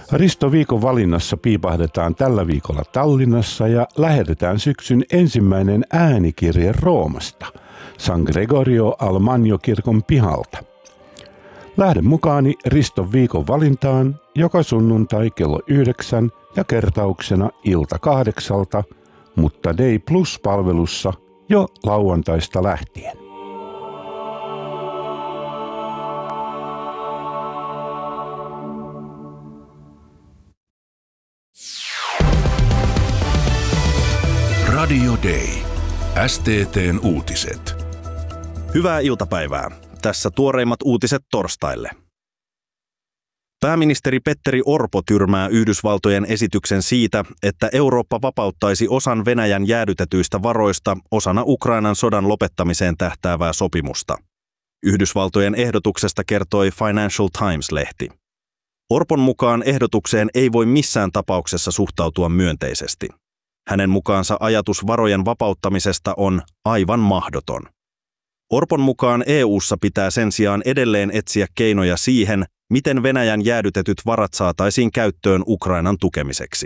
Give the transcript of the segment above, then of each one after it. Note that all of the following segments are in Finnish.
Risto viikon valinnassa piipahdetaan tällä viikolla Tallinnassa ja lähetetään syksyn ensimmäinen äänikirje Roomasta, San Gregorio al Magno-kirkon pihalta. Lähden mukaani Riston viikon valintaan joka sunnuntai kello 9 ja kertauksena ilta 8, mutta Day Plus-palvelussa jo lauantaista lähtien. Radio Day. STT:n uutiset. Hyvää iltapäivää. Tässä tuoreimmat uutiset torstaille. Pääministeri Petteri Orpo tyrmää Yhdysvaltojen esityksen siitä, että Eurooppa vapauttaisi osan Venäjän jäädytetyistä varoista osana Ukrainan sodan lopettamiseen tähtäävää sopimusta. Yhdysvaltojen ehdotuksesta kertoi Financial Times-lehti. Orpon mukaan ehdotukseen ei voi missään tapauksessa suhtautua myönteisesti. Hänen mukaansa ajatus varojen vapauttamisesta on aivan mahdoton. Orpon mukaan EU:ssa pitää sen sijaan edelleen etsiä keinoja siihen, miten Venäjän jäädytetyt varat saataisiin käyttöön Ukrainan tukemiseksi.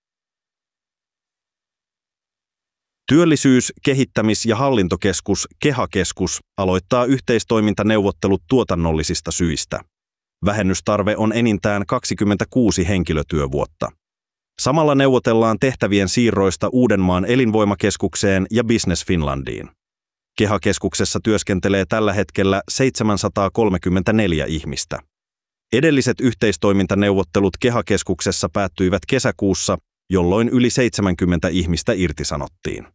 Työllisyys-, kehittämis- ja hallintokeskus KEHA-keskus aloittaa yhteistoimintaneuvottelut tuotannollisista syistä. Vähennystarve on enintään 26 henkilötyövuotta. Samalla neuvotellaan tehtävien siirroista Uudenmaan elinvoimakeskukseen ja Business Finlandiin. KEHA-keskuksessa työskentelee tällä hetkellä 734 ihmistä. Edelliset yhteistoimintaneuvottelut KEHA-keskuksessa päättyivät kesäkuussa, jolloin yli 70 ihmistä irtisanottiin.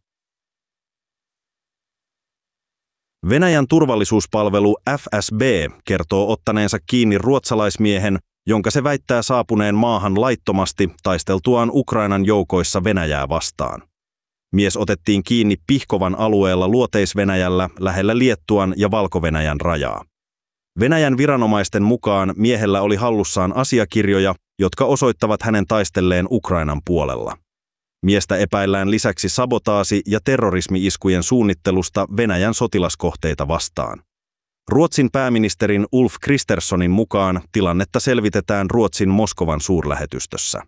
Venäjän turvallisuuspalvelu FSB kertoo ottaneensa kiinni ruotsalaismiehen, jonka se väittää saapuneen maahan laittomasti taisteltuaan Ukrainan joukoissa Venäjää vastaan. Mies otettiin kiinni Pihkovan alueella Luoteis-Venäjällä lähellä Liettuan ja Valko-Venäjän rajaa. Venäjän viranomaisten mukaan miehellä oli hallussaan asiakirjoja, jotka osoittavat hänen taistelleen Ukrainan puolella. Miestä epäillään lisäksi sabotaasi- ja terrorismi-iskujen suunnittelusta Venäjän sotilaskohteita vastaan. Ruotsin pääministerin Ulf Kristerssonin mukaan tilannetta selvitetään Ruotsin Moskovan suurlähetystössä.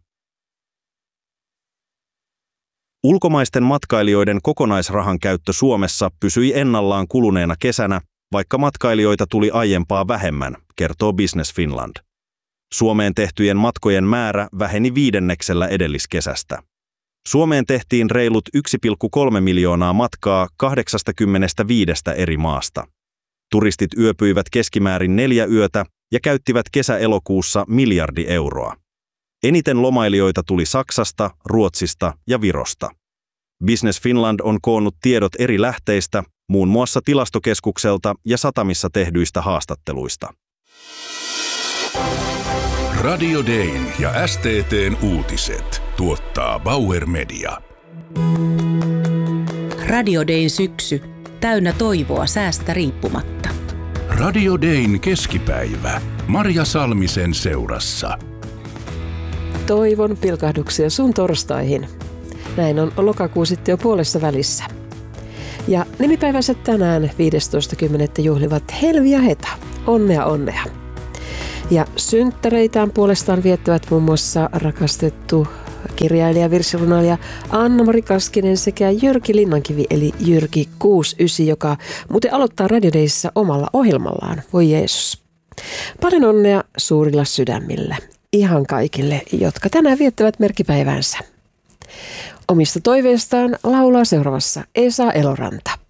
Ulkomaisten matkailijoiden kokonaisrahan käyttö Suomessa pysyi ennallaan kuluneena kesänä, vaikka matkailijoita tuli aiempaa vähemmän, kertoo Business Finland. Suomeen tehtyjen matkojen määrä väheni 5% edelliskesästä. Suomeen tehtiin reilut 1,3 miljoonaa matkaa 85 eri maasta. Turistit yöpyivät keskimäärin 4 yötä ja käyttivät kesä-elokuussa miljardi euroa. Eniten lomailijoita tuli Saksasta, Ruotsista ja Virosta. Business Finland on koonnut tiedot eri lähteistä, muun muassa tilastokeskukselta ja satamissa tehdyistä haastatteluista. Radio Dayn ja STT:n uutiset tuottaa Bauer Media. Radio Dayn syksy. Täynnä toivoa säästä riippumatta. Radio Dayn keskipäivä. Marja Salmisen seurassa. Toivon pilkahduksia sun torstaihin. Näin on lokakuu sitten jo puolessa välissä. Ja nimipäivänsä tänään 15.10. juhlivat Helvi ja Heta. Onnea, onnea. Ja synttäreitään puolestaan viettävät muun muassa rakastettu kirjailija, virsirunoilija Anna-Mari Kaskinen sekä Jyrki Linnankivi eli Jyrki 69, joka muuten aloittaa Radio Dayssa omalla ohjelmallaan. Voi Jeesus. Paljon onnea suurilla sydämillä. Ihan kaikille, jotka tänään viettävät merkkipäiväänsä. Omista toiveistaan laulaa seuraavassa Esa Eloranta.